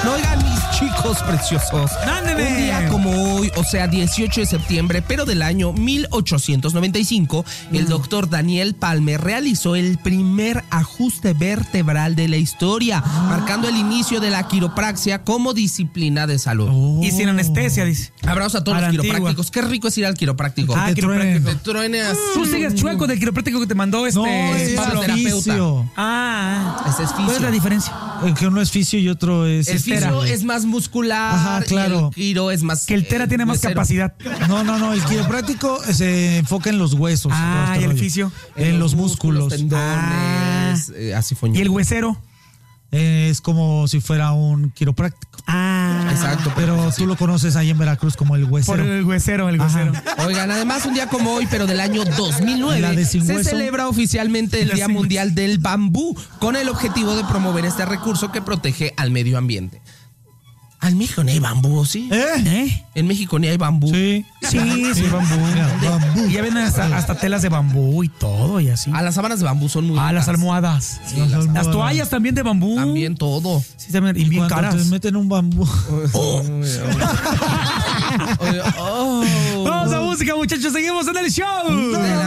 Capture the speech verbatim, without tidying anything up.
No, oigan, mis chicos preciosos. ¡Ándeme! Un día como hoy, o sea, dieciocho de septiembre, pero del año mil ochocientos noventa y cinco, mm. el doctor Daniel Palmer realizó el primer ajuste vertebral de la historia, ah. marcando el inicio de la quiropraxia como disciplina de salud. Oh. Y sin anestesia, dice. Abrazo a todos a los quiroprácticos. Qué rico es ir al quiropráctico. Ah, que quiropráctico. Te truene así. Tú sigues chueco del quiropráctico que te mandó este no, es Pablo terapeuta. Ah, ese es fisio. ¿Cuál es la diferencia? El que uno es fisio y otro es el fisio es más muscular. Ajá, claro. Y el quiro es más. Que el tera eh, tiene más huesero. Capacidad. No, no, no. El quiropráctico se enfoca en los huesos. Ah, y el fisio. En, en los, los músculos. músculos tendones, ah. eh, así ¿Y el huesero? Eh, es como si fuera un quiropráctico. Ah, exacto. Pero tú lo conoces ahí en Veracruz como el huesero. Por el huesero, el huesero. Ajá. Oigan, además un día como hoy, pero del año dos mil nueve, se hueso? celebra oficialmente el Día Mundial hueso? del Bambú, con el objetivo de promover este recurso que protege al medio ambiente. En México ni hay bambú, ¿sí? ¿Eh? ¿Eh? En México ni hay bambú. Sí, sí, sí, sí bambú. Mira, bambú. Y ya vienen hasta, hasta telas de bambú y todo y así. Ah, las sábanas de bambú son muy Ah, ricas. las almohadas. Sí, las, las, las toallas también de bambú. También todo. Sí, también. Y, y bien caras. Te meten un bambú. Oh. Oh. Vamos a música, muchachos. Seguimos en el show.